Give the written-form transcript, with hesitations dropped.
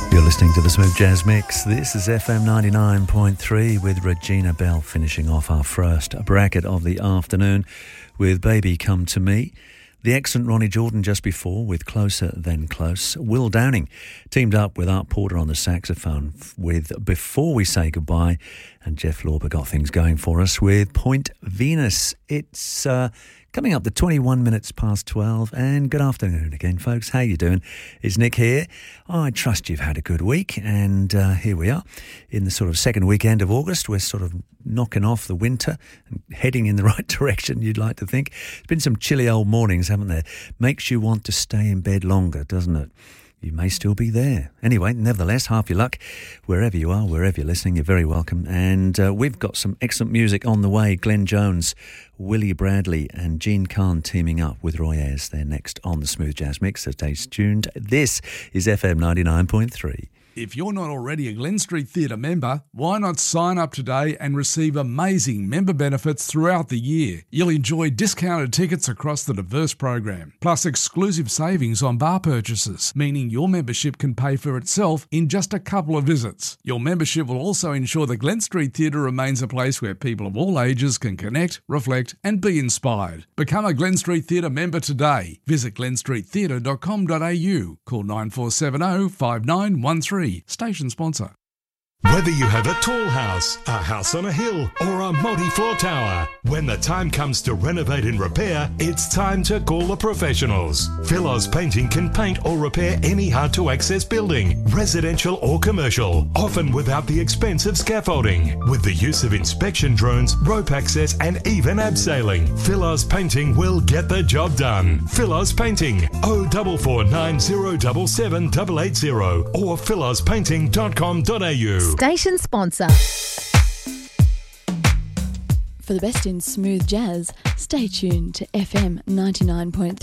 You're listening to the Smooth Jazz Mix. This is FM 99.3 with Regina Bell finishing off our first bracket of the afternoon with Baby Come To Me. The excellent Ronnie Jordan just before with Closer Than Close. Will Downing teamed up with Art Porter on the saxophone with Before We Say Goodbye. And Jeff Lorber got things going for us with Point Venus. It's coming up to 21 minutes past 12. And good afternoon again, folks. How you doing? It's Nick here. I trust you've had a good week. And here we are in the sort of second weekend of August. We're sort of knocking off the winter and heading in the right direction, you'd like to think. It's been some chilly old mornings, haven't there? Makes you want to stay in bed longer, doesn't it? You may still be there. Anyway, nevertheless, half your luck. Wherever you are, wherever you're listening, you're very welcome. And we've got some excellent music on the way. Glenn Jones, Willie Bradley and Gene Khan teaming up with Roy Ayers. They're next on the Smooth Jazz Mix, so stay tuned. This is FM 99.3. If you're not already a Glen Street Theatre member, why not sign up today and receive amazing member benefits throughout the year? You'll enjoy discounted tickets across the diverse program, plus exclusive savings on bar purchases, meaning your membership can pay for itself in just a couple of visits. Your membership will also ensure the Glen Street Theatre remains a place where people of all ages can connect, reflect and be inspired. Become a Glen Street Theatre member today. Visit glenstreettheatre.com.au. Call 9470 5913. Station sponsor. Whether you have a tall house, a house on a hill, or a multi-floor tower, when the time comes to renovate and repair, it's time to call the professionals. Philos Painting can paint or repair any hard-to-access building, residential or commercial, often without the expense of scaffolding. With the use of inspection drones, rope access, and even abseiling, Philos Painting will get the job done. Philos Painting, 0449 077 or philospainting.com.au. Station sponsor. For the best in smooth jazz, stay tuned to FM 99.3.